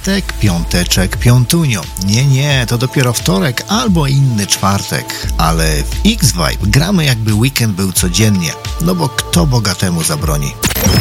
piątek, piąteczek, piątunio. Nie, to dopiero wtorek albo inny czwartek. Ale w X-Vibe gramy jakby weekend był codziennie, no bo kto bogatemu zabroni.